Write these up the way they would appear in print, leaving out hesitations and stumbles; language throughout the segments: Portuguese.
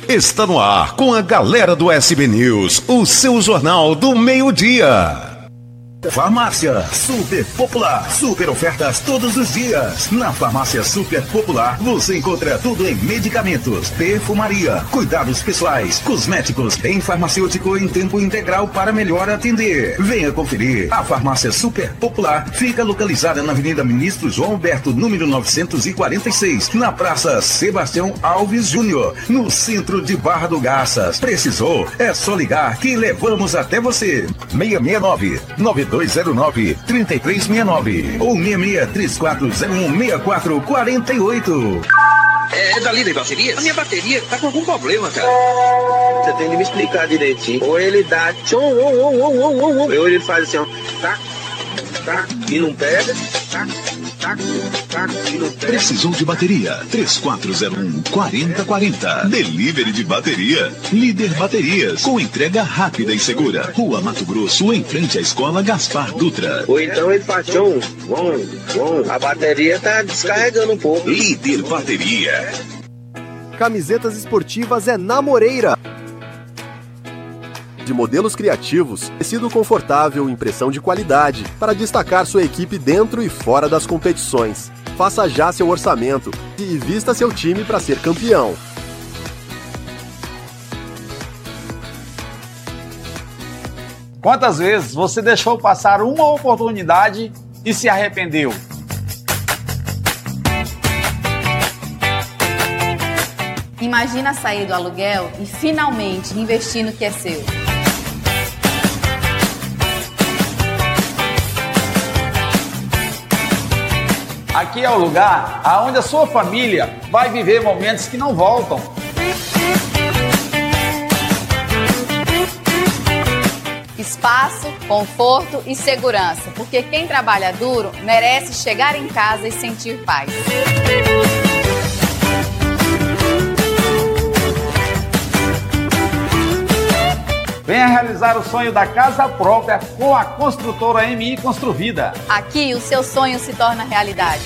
está no ar com a galera do SB News, o seu jornal do meio-dia. Farmácia Super Popular, super ofertas todos os dias. Na Farmácia Super Popular você encontra tudo em medicamentos, perfumaria, cuidados pessoais, cosméticos, em farmacêutico em tempo integral para melhor atender. Venha conferir. A Farmácia Super Popular fica localizada na Avenida Ministro João Alberto, número 946, na Praça Sebastião Alves Júnior, no centro de Barra do Garças. Precisou? É só ligar que levamos até você. 669-9209-3369 ou 66-3401-6448. É da Líder Baterias? A minha bateria tá com algum problema, cara. Você tem que me explicar direitinho. Ou ele dá tchom, ou ele faz assim, ó, tac, tac, e não pega, tac, tac, tac, e não pega. Precisou de bateria? 3401-4040. Delivery de bateria. Líder Baterias, com entrega rápida e segura. Rua Mato Grosso, em frente à Escola Gaspar Dutra. Ou então ele faz tchom, a bateria tá descarregando um pouco. Líder Bateria. Camisetas esportivas é na Moreira. De modelos criativos, tecido confortável e impressão de qualidade para destacar sua equipe dentro e fora das competições. Faça já seu orçamento e vista seu time para ser campeão. Quantas vezes você deixou passar uma oportunidade e se arrependeu? Imagina sair do aluguel e finalmente investir no que é seu. Aqui é o lugar onde a sua família vai viver momentos que não voltam. Espaço, conforto e segurança, porque quem trabalha duro merece chegar em casa e sentir paz. Venha realizar o sonho da casa própria com a construtora MI Construvida. Aqui o seu sonho se torna realidade.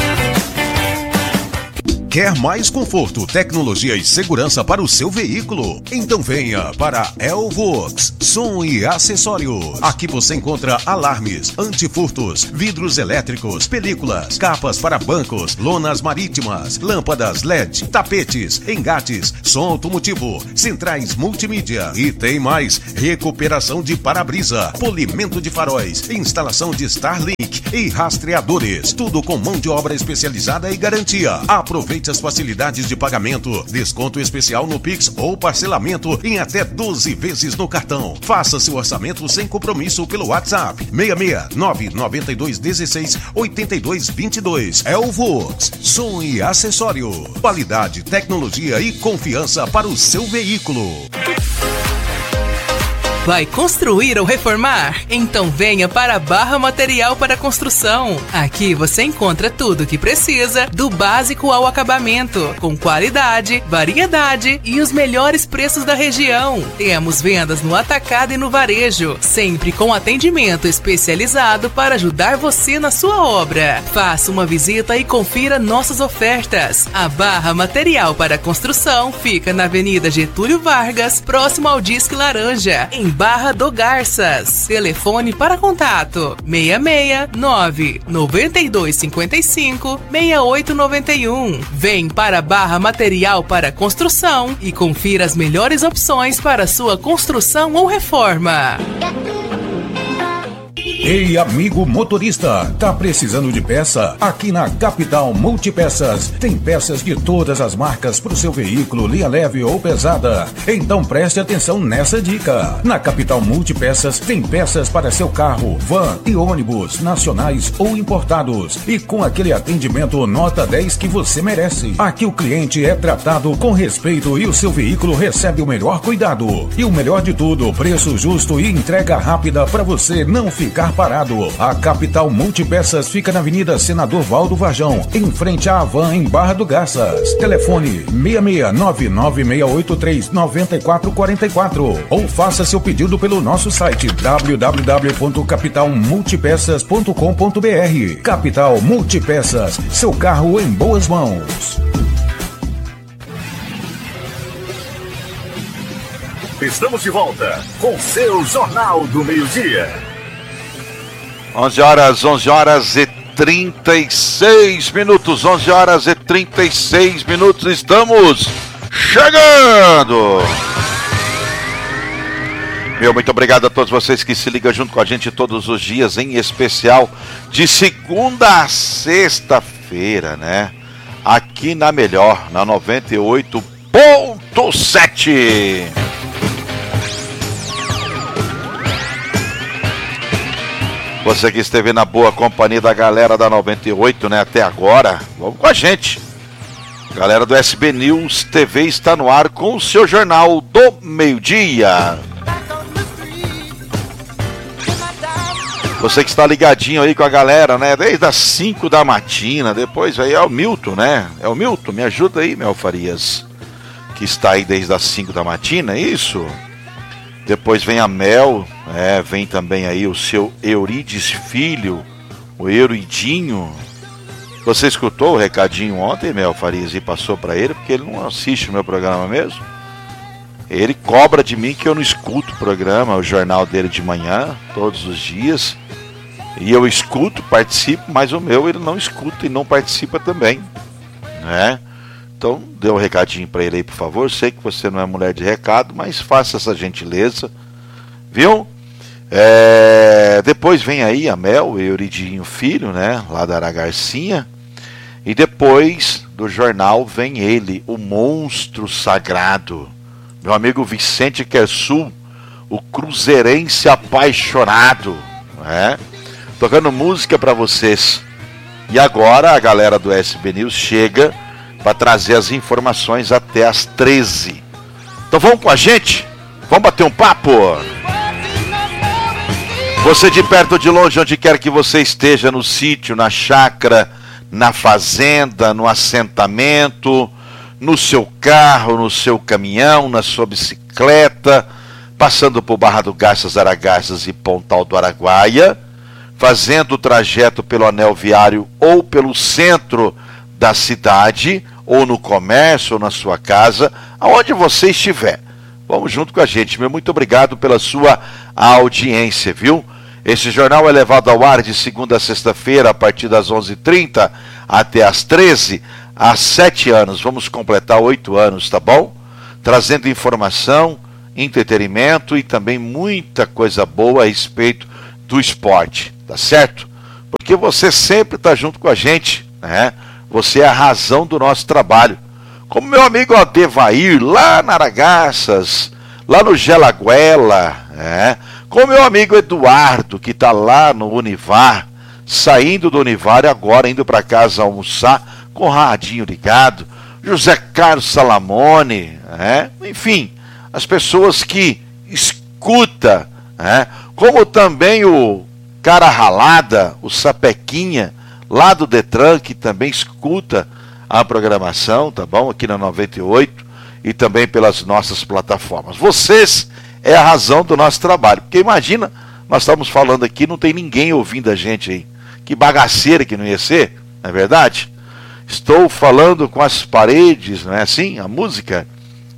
Quer mais conforto, tecnologia e segurança para o seu veículo? Então venha para Elvox Som e Acessórios. Aqui você encontra alarmes, antifurtos, vidros elétricos, películas, capas para bancos, lonas marítimas, lâmpadas LED, tapetes, engates, som automotivo, centrais multimídia e tem mais: recuperação de para-brisa, polimento de faróis, instalação de Starlink e rastreadores. Tudo com mão de obra especializada e garantia. Aproveite as facilidades de pagamento, desconto especial no Pix ou parcelamento em até 12 vezes no cartão. Faça seu orçamento sem compromisso pelo WhatsApp 669-9216-8222. Elvox Som e Acessório. Qualidade, tecnologia e confiança para o seu veículo. Vai construir ou reformar? Então venha para a Barra Material para Construção. Aqui você encontra tudo o que precisa, do básico ao acabamento, com qualidade, variedade e os melhores preços da região. Temos vendas no atacado e no varejo, sempre com atendimento especializado para ajudar você na sua obra. Faça uma visita e confira nossas ofertas. A Barra Material para Construção fica na Avenida Getúlio Vargas, próximo ao Disque Laranja, em Barra do Garças. Telefone para contato 669-9255-6891. Vem para Barra Material para Construção e confira as melhores opções para sua construção ou reforma. Ei, amigo motorista, tá precisando de peça? Aqui na Capital Multipeças tem peças de todas as marcas para o seu veículo, linha leve ou pesada. Então preste atenção nessa dica. Na Capital Multipeças tem peças para seu carro, van e ônibus, nacionais ou importados. E com aquele atendimento nota 10 que você merece. Aqui o cliente é tratado com respeito e o seu veículo recebe o melhor cuidado. E o melhor de tudo, preço justo e entrega rápida para você não ficar parado. A Capital Multipeças fica na Avenida Senador Valdo Varjão, em frente à Havan, em Barra do Garças. Telefone 669-9683-9444 ou faça seu pedido pelo nosso site www.capitalmultipeças.com.br. Capital Multipeças, seu carro em boas mãos. Estamos de volta com seu Jornal do Meio-Dia. 11 horas e 36 minutos. 11 horas e 36 minutos. Estamos chegando. Muito obrigado a todos vocês que se ligam junto com a gente todos os dias, em especial de segunda a sexta-feira, né? Aqui na Melhor, na 98.7. Você que esteve na boa companhia da galera da 98, né, até agora, vamos com a gente. Galera do SB News TV está no ar com o seu Jornal do Meio-Dia. Você que está ligadinho aí com a galera, né, desde as 5 da matina, depois aí é o Milton, né? É o Milton, me ajuda aí, Mel Farias, que está aí desde as 5 da matina, é isso? Depois vem a Mel, vem também aí o seu Eurides Filho, o Euridinho. Você escutou o recadinho ontem, Mel Farias, e passou para ele, porque ele não assiste o meu programa mesmo? Ele cobra de mim que eu não escuto o programa, o jornal dele de manhã, todos os dias. E eu escuto, participo, mas o meu ele não escuta e não participa também, né? Então, dê um recadinho para ele aí, por favor. Sei que você não é mulher de recado, mas faça essa gentileza, viu? Depois vem aí a Mel, o Euridinho Filho, né? Lá da Aragarcinha. E depois do jornal vem ele, o monstro sagrado, meu amigo Vicente Kersul, o cruzeirense apaixonado, né? Tocando música para vocês. E agora a galera do SB News chega para trazer as informações até as 13. Então vamos com a gente? Vamos bater um papo? Você de perto ou de longe, onde quer que você esteja, no sítio, na chácara, na fazenda, no assentamento, no seu carro, no seu caminhão, na sua bicicleta, passando por Barra do Garças, Aragarças e Pontal do Araguaia, fazendo o trajeto pelo anel viário ou pelo centro da cidade, ou no comércio, ou na sua casa, aonde você estiver. Vamos junto com a gente, meu muito obrigado pela sua audiência, viu? Esse jornal é levado ao ar de segunda a sexta-feira, a partir das 11h30 até as 13h, há 7 anos, vamos completar 8 anos, tá bom? Trazendo informação, entretenimento e também muita coisa boa a respeito do esporte, tá certo? Porque você sempre tá junto com a gente, né? Você é a razão do nosso trabalho. Como meu amigo Adevair, lá na Aragarças, lá no Gelaguela, né? Como meu amigo Eduardo, que tá lá no Univar, saindo do Univar e agora indo para casa almoçar, com o radinho ligado, José Carlos Salamone, né? Enfim, as pessoas que escutam, né? Como também o Cara Ralada, o Sapequinha, lá do Detran, que também escuta a programação, tá bom? Aqui na 98 e também pelas nossas plataformas. Vocês é a razão do nosso trabalho, porque imagina, nós estamos falando aqui, não tem ninguém ouvindo a gente aí. Que bagaceira que não ia ser, não é verdade? Estou falando com as paredes, não é assim? A música?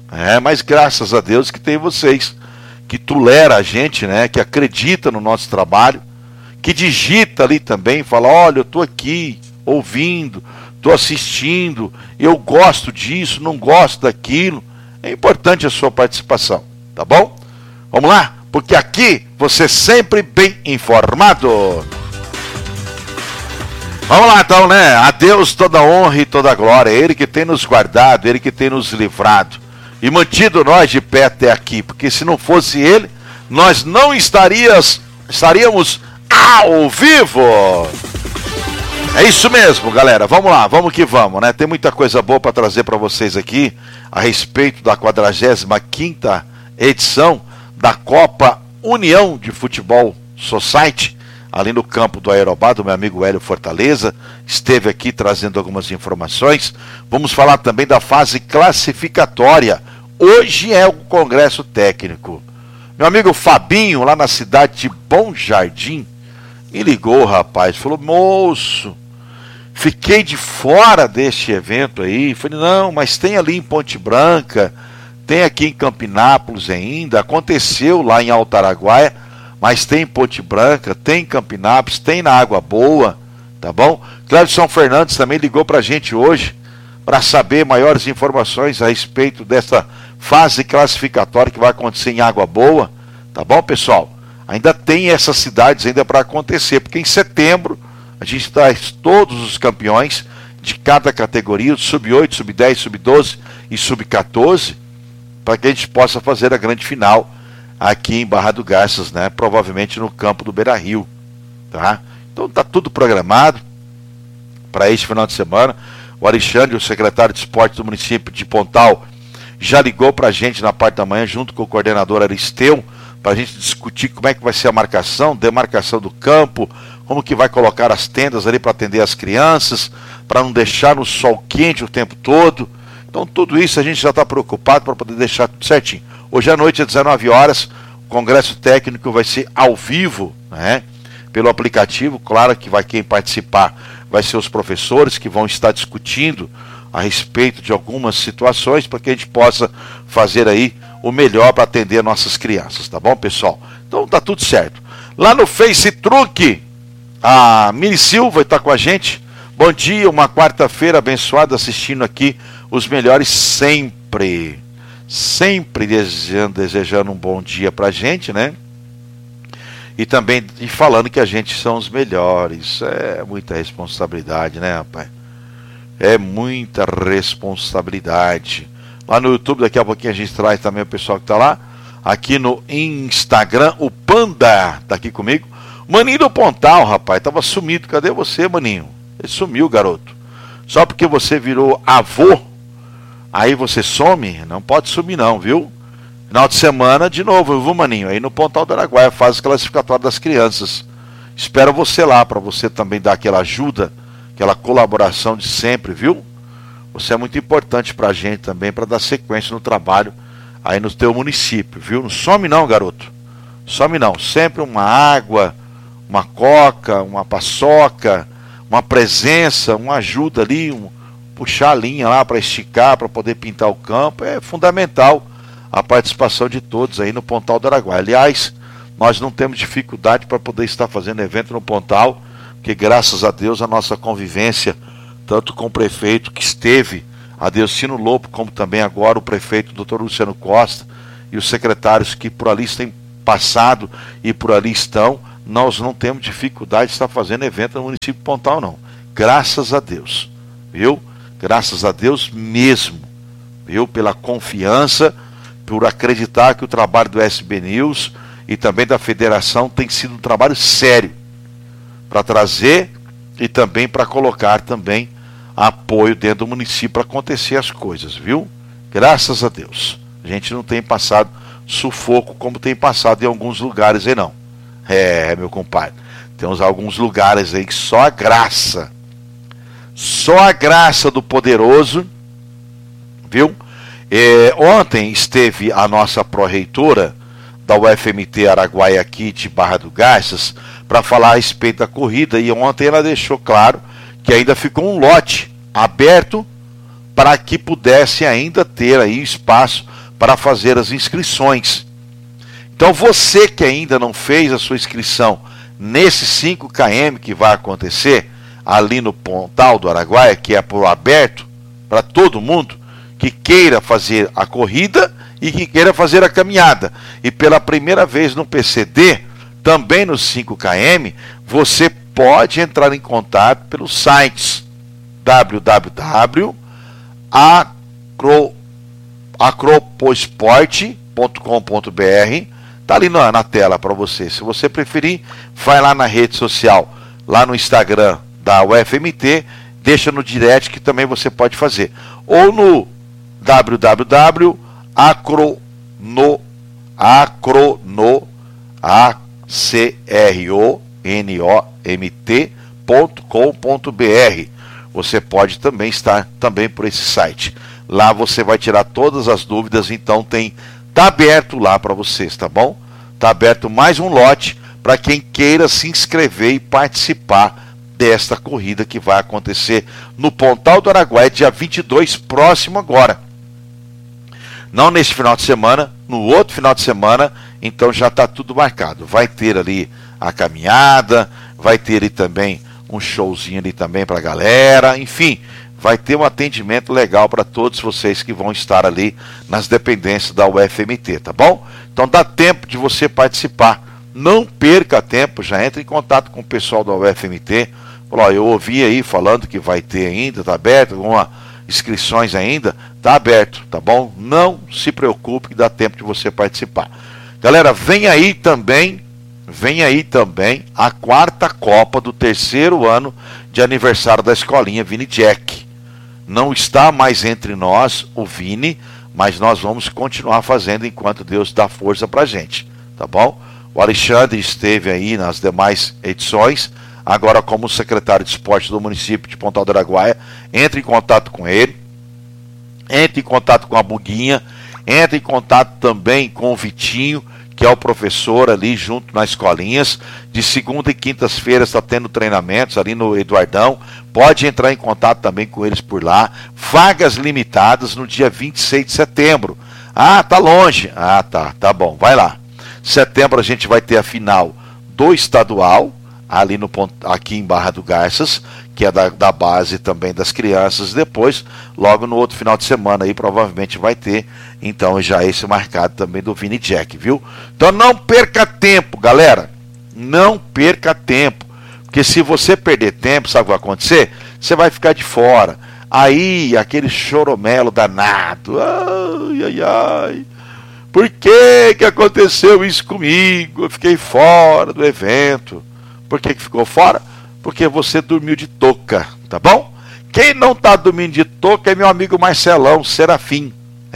Mas graças a Deus que tem vocês, que tolera a gente, né? Que acredita no nosso trabalho, que digita ali também, fala, olha, eu estou aqui, ouvindo, estou assistindo, eu gosto disso, não gosto daquilo. É importante a sua participação, tá bom? Vamos lá? Porque aqui você é sempre bem informado. Vamos lá então, né? A Deus toda honra e toda glória. É Ele que tem nos guardado, Ele que tem nos livrado e mantido nós de pé até aqui. Porque se não fosse Ele, nós não estaríamos ao vivo. É isso mesmo, galera. Vamos lá, vamos que vamos, né? Tem muita coisa boa para trazer para vocês aqui a respeito da 45ª edição da Copa União de Futebol Society, ali no campo do Aerobá, do meu amigo Hélio Fortaleza, esteve aqui trazendo algumas informações. Vamos falar também da fase classificatória. Hoje é o Congresso Técnico. Meu amigo Fabinho, lá na cidade de Bom Jardim, me ligou, rapaz, falou, moço, fiquei de fora deste evento aí. Falei, não, mas tem ali em Ponte Branca, tem aqui em Campinápolis ainda, aconteceu lá em Alto Araguaia, mas tem em Ponte Branca, tem em Campinápolis, tem na Água Boa, tá bom? Clédson Fernandes também ligou pra gente hoje, para saber maiores informações a respeito dessa fase classificatória que vai acontecer em Água Boa, tá bom, pessoal? Ainda tem essas cidades ainda para acontecer, porque em setembro a gente traz todos os campeões de cada categoria, sub-8, sub-10, sub-12 e sub-14, para que a gente possa fazer a grande final aqui em Barra do Garças, né? Provavelmente no campo do Beira-Rio, tá? Então tá tudo programado para este final de semana. O Alexandre, o secretário de esporte do município de Pontal, já ligou para a gente na parte da manhã, junto com o coordenador Aristeu, para a gente discutir como é que vai ser a marcação, demarcação do campo, como que vai colocar as tendas ali para atender as crianças, para não deixar no sol quente o tempo todo. Então tudo isso a gente já está preocupado para poder deixar tudo certinho. Hoje à noite, às 19 horas, o congresso técnico vai ser ao vivo, né? Pelo aplicativo. Claro que quem participar vai ser os professores que vão estar discutindo a respeito de algumas situações para que a gente possa fazer aí o melhor para atender nossas crianças, tá bom, pessoal? Então tá tudo certo. Lá no Face Truque, a Mini Silva está com a gente. Bom dia, uma quarta-feira abençoada, assistindo aqui os melhores sempre desejando um bom dia pra gente, né? E também falando que a gente são os melhores. É muita responsabilidade, né, rapaz? É muita responsabilidade. Lá no YouTube, daqui a pouquinho a gente traz também o pessoal que tá lá. Aqui no Instagram, o Panda tá aqui comigo. Maninho do Pontal, rapaz, tava sumido. Cadê você, maninho? Ele sumiu, garoto. Só porque você virou avô, aí você some? Não pode sumir não, viu? Final de semana, de novo, viu, maninho? Aí no Pontal do Araguaia, fase classificatória das crianças. Espero você lá, para você também dar aquela ajuda, aquela colaboração de sempre, viu? Você é muito importante pra gente também, para dar sequência no trabalho aí no teu município, viu? Não some não, garoto. Some não. Sempre uma água, uma coca, uma paçoca, uma presença, uma ajuda ali, puxar a linha lá para esticar, para poder pintar o campo. É fundamental a participação de todos aí no Pontal do Araguaia. Aliás, nós não temos dificuldade para poder estar fazendo evento no Pontal, porque graças a Deus a nossa convivência, tanto com o prefeito que esteve, Adelcino Lopo, como também agora o prefeito Dr. Luciano Costa e os secretários que por ali têm passado e por ali estão, nós não temos dificuldade de estar fazendo evento no município de Pontal, não. Graças a Deus, viu? Graças a Deus mesmo, viu? Pela confiança, por acreditar que o trabalho do SB News e também da federação tem sido um trabalho sério para trazer e também para colocar também apoio dentro do município para acontecer as coisas, viu? Graças a Deus. A gente não tem passado sufoco como tem passado em alguns lugares aí, não. É, meu compadre. Temos alguns lugares aí que só a graça do poderoso, viu? Ontem esteve a nossa pró-reitora da UFMT Araguaia aqui de Barra do Garças para falar a respeito da corrida, e ontem ela deixou claro que ainda ficou um lote aberto para que pudesse ainda ter aí espaço para fazer as inscrições. Então você que ainda não fez a sua inscrição nesse 5 km que vai acontecer ali no Pontal do Araguaia, que é por aberto para todo mundo que queira fazer a corrida e que queira fazer a caminhada, e pela primeira vez no PCD, também nos 5 km, você pode entrar em contato pelos sites www.acroposport.com.br. Tá ali na tela para você. Se você preferir, vai lá na rede social, lá no Instagram da UFMT, deixa no direct que também você pode fazer. Ou no www.acronomt.com.br. Você pode também estar também por esse site. Lá você vai tirar todas as dúvidas, então tá aberto lá para vocês, tá bom? Tá aberto mais um lote para quem queira se inscrever e participar desta corrida que vai acontecer no Pontal do Araguaia, dia 22, próximo agora. Não nesse final de semana, no outro final de semana, então já está tudo marcado. Vai ter ali a caminhada, vai ter ali também um showzinho ali também para a galera, enfim, vai ter um atendimento legal para todos vocês que vão estar ali nas dependências da UFMT, tá bom? Então dá tempo de você participar, não perca tempo, já entre em contato com o pessoal da UFMT. Ó, eu ouvi aí falando que vai ter ainda, tá aberto, algumas inscrições ainda, tá aberto, tá bom? Não se preocupe que dá tempo de você participar. Galera, vem aí também a 4ª Copa do 3º ano de aniversário da escolinha Vini Jack. Não está mais entre nós o Vini, mas nós vamos continuar fazendo enquanto Deus dá força pra gente, tá bom? O Alexandre esteve aí nas demais edições, agora como secretário de esporte do município de Pontal do Araguaia. Entre em contato com ele, entre em contato com a Buguinha, entre em contato também com o Vitinho, que é o professor ali junto nas escolinhas. De segunda e quintas-feiras está tendo treinamentos ali no Eduardão. Pode entrar em contato também com eles por lá. Vagas limitadas no dia 26 de setembro. Ah, tá longe. Ah, tá bom, vai lá. Setembro a gente vai ter a final do estadual, ali aqui em Barra do Garças, que é da base também das crianças. Depois, logo no outro final de semana aí, provavelmente vai ter, então, já esse marcado também do Vini Jack, viu? Então não perca tempo, galera, não perca tempo, porque se você perder tempo, sabe o que vai acontecer? Você vai ficar de fora, aí aquele choromelo danado, ai, por que aconteceu isso comigo? Eu fiquei fora do evento. Por que ficou fora? Porque você dormiu de touca, tá bom? Quem não tá dormindo de touca é meu amigo Marcelão Serafim.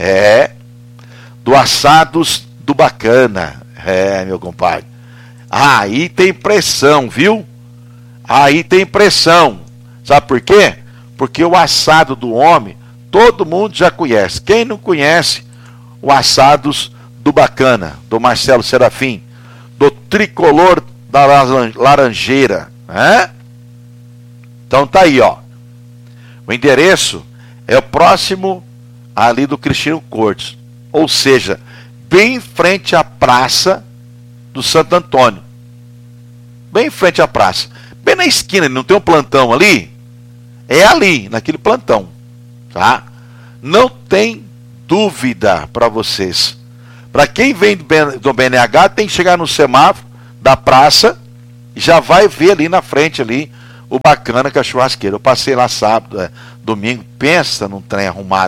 Do Assados do Bacana. Meu compadre. Aí tem pressão, viu? Aí tem pressão. Sabe por quê? Porque o assado do homem, todo mundo já conhece. Quem não conhece o Assados do Bacana, do Marcelo Serafim, do Tricolor da Laranjeira, né? Então tá aí, ó. O endereço é o próximo ali do Cristino Cortes, ou seja, bem em frente à praça do Santo Antônio. Bem em frente à praça. Bem na esquina, não tem um plantão ali? É ali, naquele plantão, tá? Não tem dúvida para vocês. Para quem vem do BNH, tem que chegar no semáforo da praça e já vai ver ali na frente ali o Bacana, que é a churrasqueira. Eu passei lá sábado, domingo, pensa num trem arrumado.